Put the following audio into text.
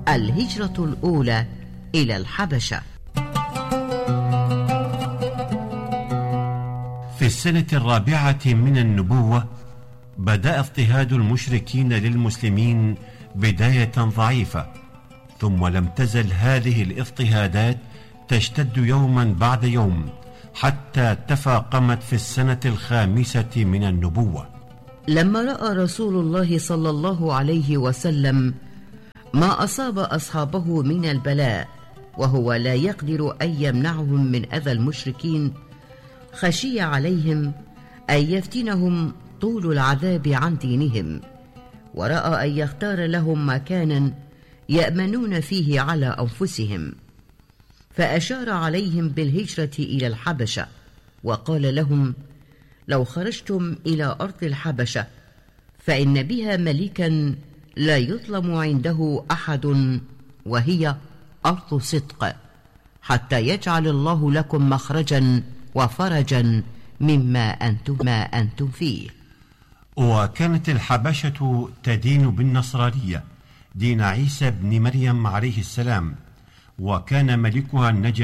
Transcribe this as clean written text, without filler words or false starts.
الهجرة الأولى إلى الحبشة. في السنة 4 من النبوة بدأ اضطهاد المشركين للمسلمين بداية ضعيفة، ثم لم تزل هذه الاضطهادات تشتد يوما بعد يوم حتى تفاقمت في السنة 5 من النبوة. لما رأى رسول الله صلى الله عليه وسلم ما أصاب أصحابه من البلاء وهو لا يقدر أن يمنعهم من أذى المشركين، خشي عليهم أن يفتنهم طول العذاب عن دينهم، ورأى أن يختار لهم مكانا يأمنون فيه على أنفسهم، فأشار عليهم بالهجرة إلى الحبشة، وقال لهم: لو خرجتم إلى أرض الحبشة فإن بها ملكا لا يظلم عنده أحد، وهي أرض صدق، حتى يجعل الله لكم مخرجا وفرجا مما أنتم فيه. وكانت الحبشة تدين بالنصرانية دين عيسى بن مريم عليه السلام، وكان ملكها النجاشي